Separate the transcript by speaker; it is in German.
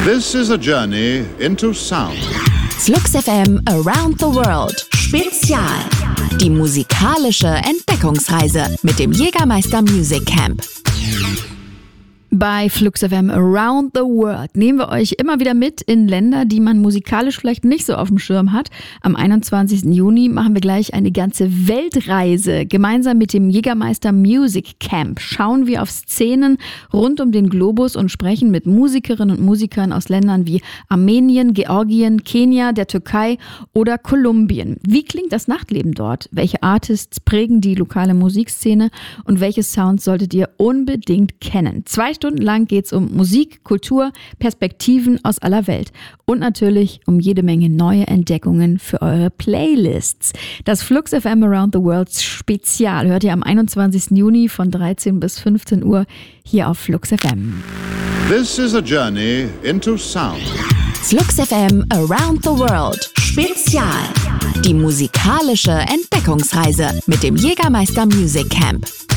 Speaker 1: This is a journey into sound.
Speaker 2: Flux FM Around the World Spezial. Die musikalische Entdeckungsreise mit dem Jägermeister Music Camp.
Speaker 3: Bei Flux FM Around the World nehmen wir euch immer wieder mit in Länder, die man musikalisch vielleicht nicht so auf dem Schirm hat. Am 21. Juni machen wir gleich eine ganze Weltreise. Gemeinsam mit dem Jägermeister Music Camp schauen wir auf Szenen rund um den Globus und sprechen mit Musikerinnen und Musikern aus Ländern wie Armenien, Georgien, Kenia, der Türkei oder Kolumbien. Wie klingt das Nachtleben dort? Welche Artists prägen die lokale Musikszene und welche Sounds solltet ihr unbedingt kennen? 2 Stunden lang geht es um Musik, Kultur, Perspektiven aus aller Welt und natürlich um jede Menge neue Entdeckungen für eure Playlists. Das Flux FM Around the World Spezial hört ihr am 21. Juni von 13 bis 15 Uhr hier auf Flux FM.
Speaker 1: This is a journey into sound.
Speaker 2: Flux FM Around the World Spezial. Die musikalische Entdeckungsreise mit dem Jägermeister Music Camp.